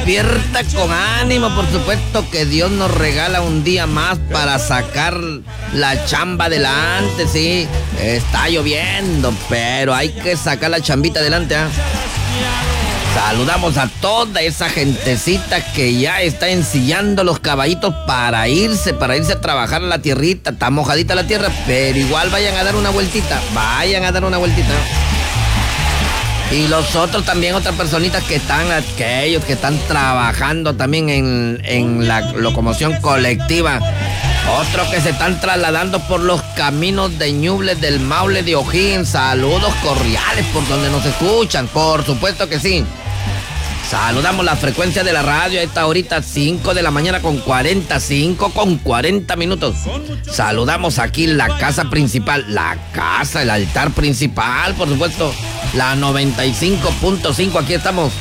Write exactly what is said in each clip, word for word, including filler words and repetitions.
despierta con ánimo, por supuesto que Dios nos regala un día más para sacar la chamba adelante, sí. Está lloviendo, pero hay que sacar la chambita adelante, ¿eh? Saludamos a toda esa gentecita que ya está ensillando los caballitos para irse, para irse a trabajar a la tierrita. Está mojadita la tierra, pero igual vayan a dar una vueltita, vayan a dar una vueltita. Y los otros también, otras personitas que están, aquellos que están trabajando también en, en la locomoción colectiva. Otros que se están trasladando por los caminos de Ñuble, del Maule, de O'Higgins. Saludos cordiales por donde nos escuchan, por supuesto que sí. Saludamos la frecuencia de la radio a esta horita, cinco de la mañana con cuarenta, cinco con cuarenta minutos. Saludamos aquí la casa principal, la casa, el altar principal, por supuesto, la noventa y cinco punto cinco, aquí estamos.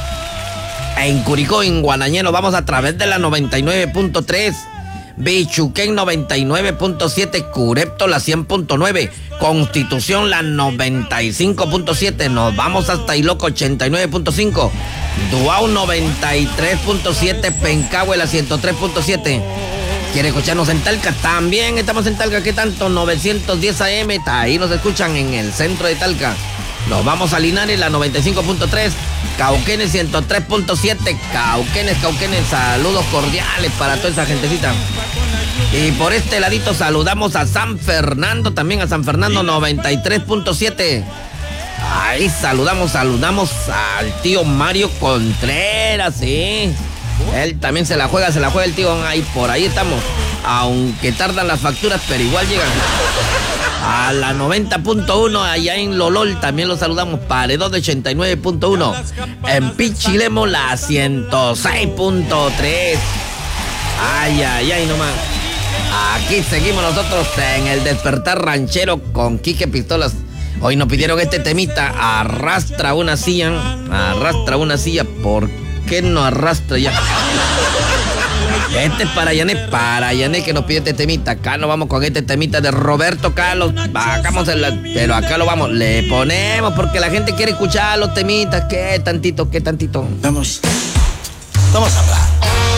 En Curicó, en Guanañero, vamos a través de la noventa y nueve punto tres. Bichuquén noventa y nueve punto siete, Curepto la cien punto nueve, Constitución la noventa y cinco punto siete, nos vamos hasta Iloco ochenta y nueve punto cinco, Duau noventa y tres punto siete, Pencahue la ciento tres punto siete. ¿Quiere escucharnos en Talca? También estamos en Talca, ¿qué tanto? novecientos diez A M, ahí nos escuchan en el centro de Talca. Nos vamos a Linares, la noventa y cinco punto tres, Cauquenes ciento tres punto siete, Cauquenes, Cauquenes, saludos cordiales para toda esa gentecita. Y por este ladito saludamos a San Fernando, también a San Fernando noventa y tres punto siete. Ahí saludamos, saludamos al tío Mario Contreras, sí. Él también se la juega, se la juega el tío, ahí por ahí estamos. Aunque tardan las facturas, pero igual llegan. A la noventa punto uno, allá en Lolol, también lo saludamos. Paredón de ochenta y nueve punto uno. En Pichilemo, la ciento seis punto tres. Ay, ay, ay, nomás. Aquí seguimos nosotros en el Despertar Ranchero con Quique Pistolas. Hoy nos pidieron este temita, arrastra una silla, arrastra una silla, ¿por qué no arrastra ya? Este es para Yané, para Yané que nos pide este temita. Acá nos vamos con este temita de Roberto Carlos. Bajamos en la, pero acá lo vamos, le ponemos porque la gente quiere escuchar los temitas. ¿Qué tantito, qué tantito? Vamos, vamos a hablar.